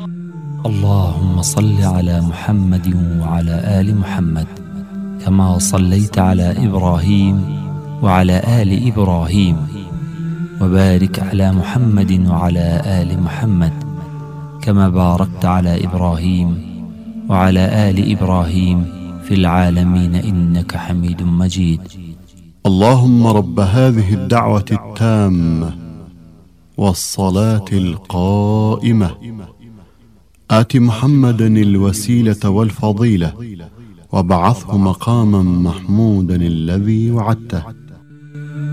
اللهم صل على محمد وعلى آل محمد كما صليت على إبراهيم وعلى آل إبراهيم، وبارك على محمد وعلى آل محمد كما باركت على إبراهيم وعلى آل إبراهيم في العالمين إنك حميد مجيد. اللهم رب هذه الدعوة التامة والصلاة القائمة آت محمدا الوسيلة والفضيلة وابعثه مقاما محمودا الذي وعدته.